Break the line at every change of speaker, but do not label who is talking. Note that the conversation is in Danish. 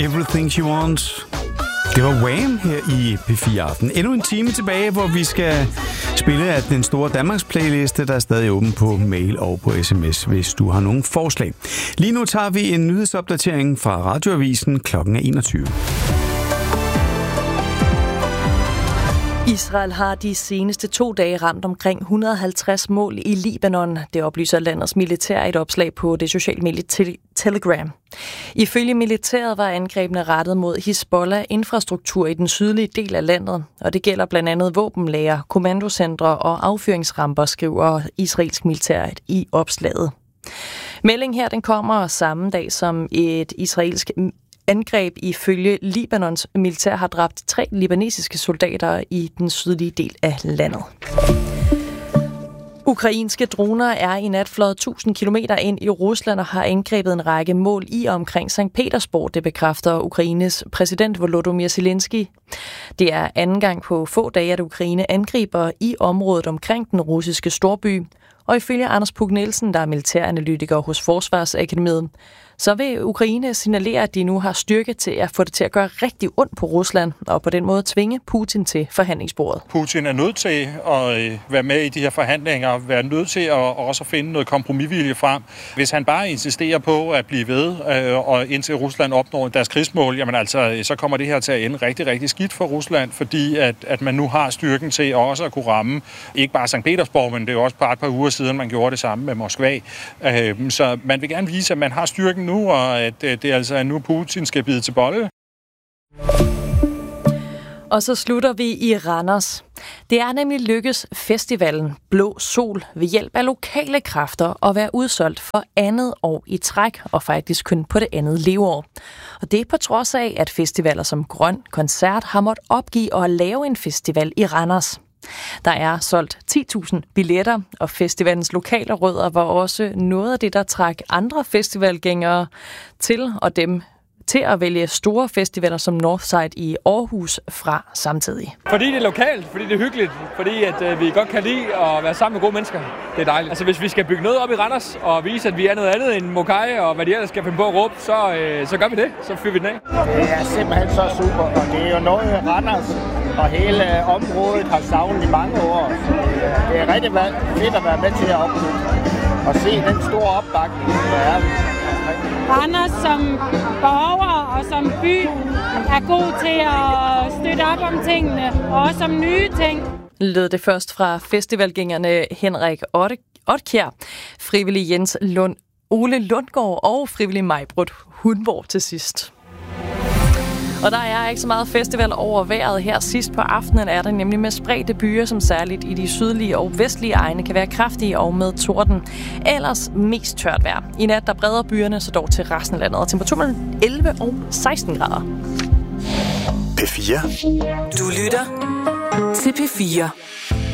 Everything She Wants. Det var Wham her i P4 Aften. Endnu en time tilbage, hvor vi skal spille af den store Danmarks playliste, der er stadig åben på mail og på sms, hvis du har nogle forslag. Lige nu tager vi en nyhedsopdatering fra Radioavisen. Klokken er 21.
Israel har de seneste 2 dage ramt omkring 150 mål i Libanon. Det oplyser landets militær i et opslag på det sociale medie Telegram. Ifølge militæret var angrebene rettet mod Hizbollah-infrastruktur i den sydlige del af landet, og det gælder blandt andet våbenlager, kommandocentre og affyringsramper, skriver israelsk militær i opslaget. Meldingen her den kommer samme dag som et israelsk angreb ifølge Libanons militær har dræbt 3 libanesiske soldater i den sydlige del af landet. Ukrainske droner er i nat fløjet 1000 kilometer ind i Rusland og har angrebet en række mål i og omkring Sankt Petersborg, det bekræfter Ukraines præsident Volodymyr Zelensky. Det er anden gang på få dage, at Ukraine angriber i området omkring den russiske storby. Og ifølge Anders Puk Nielsen, der er militæranalytiker hos Forsvarsakademiet, så vil Ukraine signalere, at de nu har styrke til at få det til at gøre rigtig ondt på Rusland, og på den måde tvinge Putin til forhandlingsbordet.
Putin er nødt til at være med i de her forhandlinger, være nødt til at også finde noget kompromisvilje frem. Hvis han bare insisterer på at blive ved, og indtil Rusland opnår deres krigsmål, jamen altså, så kommer det her til at ende rigtig, rigtig skidt for Rusland, fordi at man nu har styrken til også at kunne ramme, ikke bare Sankt Petersborg, men det er jo også bare et par uger siden, man gjorde det samme med Moskva. Så man vil gerne vise, at man har styrken nu, og at det altså er nu Putin skal bide til bolle.
Og så slutter vi i Randers. Det er nemlig lykkes festivalen Blå Sol ved hjælp af lokale kræfter at være udsolgt for andet år i træk, og faktisk kun på det andet leveår. Og det er på trods af, at festivaler som Grøn Koncert har måttet opgive at lave en festival i Randers. Der er solgt 10.000 billetter, og festivalens lokale rødder var også noget af det, der trak andre festivalgængere til, og dem til at vælge store festivaler som Northside i Aarhus fra samtidig.
Fordi det er lokalt, fordi det er hyggeligt, fordi at vi godt kan lide at være sammen med gode mennesker. Det er dejligt. Altså hvis vi skal bygge noget op i Randers og vise, at vi er noget andet end Mokai og hvad de ellers skal finde på at råbe, så gør vi det. Så fyrer vi den af.
Det er simpelthen så super, og det er jo noget Randers og hele området har savnet i mange år. Så det er rigtig fedt at være med til at opleve og se den store opbakning, der er.
Randers som borger og som by er god til at støtte op om tingene, og også om nye ting.
Lød det først fra festivalgængerne Henrik Otkjær, frivillig Jens Lund, Ole Lundgaard og frivillig Majbrud Hundborg til sidst. Og der er ikke så meget festival over vejret. Her sidst på aftenen er der nemlig med spredte byer, som særligt i de sydlige og vestlige egne kan være kraftige og med torden. Ellers mest tørt vejr. I nat der breder byerne så dog til resten af landet, og temperaturen 11 og 16 grader.
P4.
Du lytter til P4.